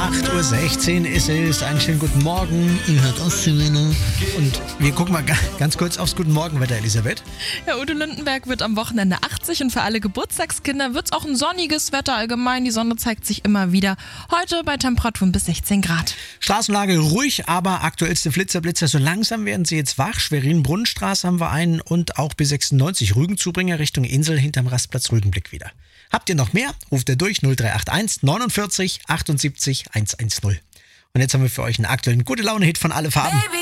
8:16 Uhr ist es. Einen schönen guten Morgen. Ihr hört Ostseewelle. Und wir gucken mal ganz kurz aufs Guten Morgenwetter, Elisabeth. Ja, Udo Lindenberg wird am Wochenende 80 und für alle Geburtstagskinder wird es auch ein sonniges Wetter allgemein. Die Sonne zeigt sich immer wieder. Heute bei Temperaturen bis 16 Grad. Straßenlage ruhig, aber aktuellste Blitzer. So langsam werden sie jetzt wach. Schwerin-Brunnenstraße haben wir einen und auch B96 Rügenzubringer Richtung Insel hinterm Rastplatz Rügenblick wieder. Habt ihr noch mehr? Ruft ihr durch 0381 49 78 110. Und jetzt haben wir für euch einen aktuellen Gute-Laune-Hit von Alle Farben.